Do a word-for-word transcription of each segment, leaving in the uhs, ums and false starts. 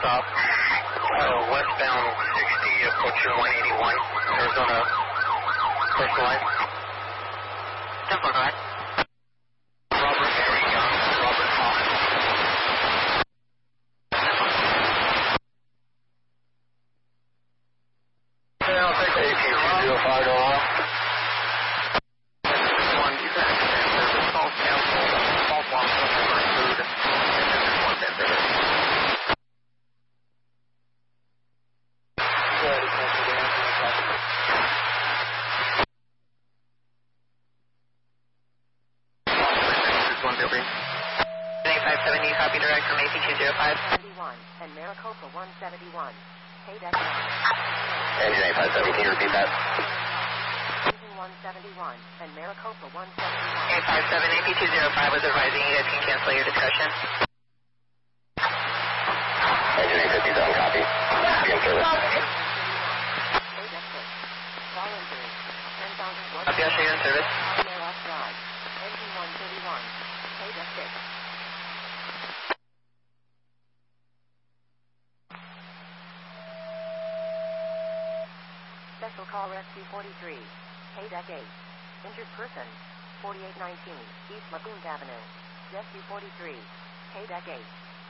stop. Uh, westbound sixty, approaching one eighty-one, Arizona, first line. ten four, go ahead. Robert Mary Young, Robert Fox. Yeah, I'll take A T two zero five to off. One, you got service, false cancel, false one, customer food, and then there's one dead service. five seventy, copy direct from A P two zero five. seventy-one and Maricopa one seventy-one. K deck nine. Engine A five seventy, can you repeat that? Engine one seventy-one and Maricopa one seventy-one. eight five seven, A P two zero five was advising you guys can cancel your discussion. Engine A fifty-seven, copy. Be in service. K deck six. Fall injury. ten thousand one. Copy, I'll show you in service. Off drive. Engine one thirty-one. K deck six. Special call rescue forty-three. K deck eight. Injured person. forty-eight nineteen. East Lagoon Avenue. Rescue forty-three. K deck eight.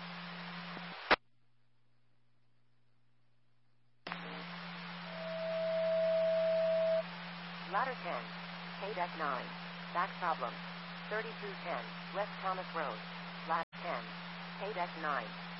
Ladder ten. K deck nine. Back problem. thirty-two ten. West Thomas Road. Ladder ten. K deck nine.